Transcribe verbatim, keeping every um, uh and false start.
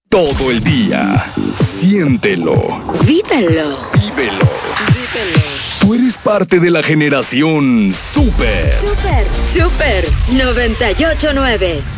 Todo el día. Siéntelo. Vívelo. Vívelo. Vívelo. Tú eres parte de la generación Super. Super. Super noventa y ocho nueve.